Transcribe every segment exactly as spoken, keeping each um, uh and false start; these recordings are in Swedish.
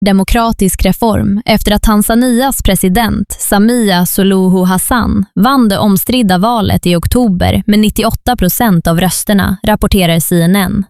demokratisk reform efter att Tanzanias president Samia Suluhu Hassan vann det omstridda valet i oktober med nittioåtta procent av rösterna, rapporterar C N N.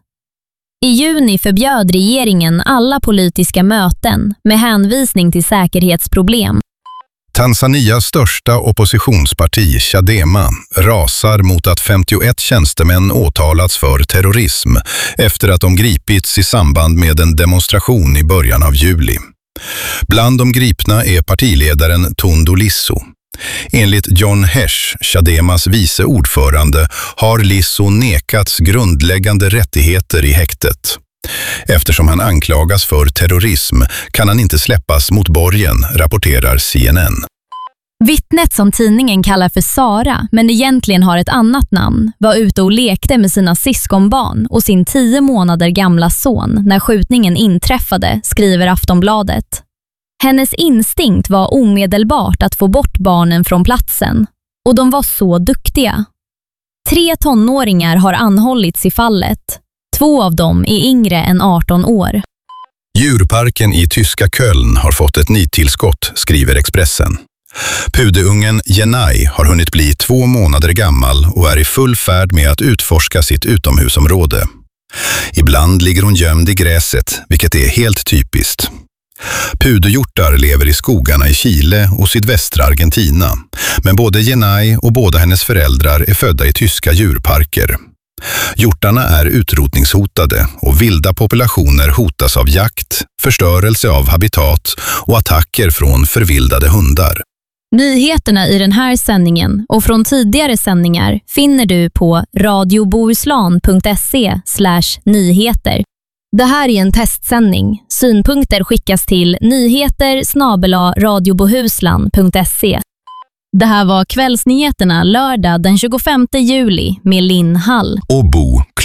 I juni förbjöd regeringen alla politiska möten med hänvisning till säkerhetsproblem. Tanzanias största oppositionsparti, Chadema, rasar mot att femtioett tjänstemän åtalats för terrorism efter att de gripits i samband med en demonstration i början av juli. Bland de gripna är partiledaren Tundu Lissu. Enligt John Hesh, Chademas vice ordförande, har Lissu nekats grundläggande rättigheter i häktet. Eftersom han anklagas för terrorism kan han inte släppas mot borgen, rapporterar C N N. Vittnet som tidningen kallar för Sara, men egentligen har ett annat namn, var ute och lekte med sina syskonbarn och sin tio månader gamla son när skjutningen inträffade, skriver Aftonbladet. Hennes instinkt var omedelbart att få bort barnen från platsen, och de var så duktiga. Tre tonåringar har anhållits i fallet. Två av dem är yngre än arton år. Djurparken i tyska Köln har fått ett nytillskott, skriver Expressen. Pudeungen Jenai har hunnit bli två månader gammal och är i full färd med att utforska sitt utomhusområde. Ibland ligger hon gömd i gräset, vilket är helt typiskt. Pudehjortar lever i skogarna i Chile och sydvästra Argentina, men både Jenai och båda hennes föräldrar är födda i tyska djurparker. Hjortarna är utrotningshotade och vilda populationer hotas av jakt, förstörelse av habitat och attacker från förvildade hundar. Nyheterna i den här sändningen och från tidigare sändningar finner du på radiobohuslän punkt se slash nyheter. Det här är en testsändning. Synpunkter skickas till nyheter snabel-a radiobohuslän punkt se. Det här var kvällsnyheterna lördag den tjugofemte juli med Linn Hall Och Bo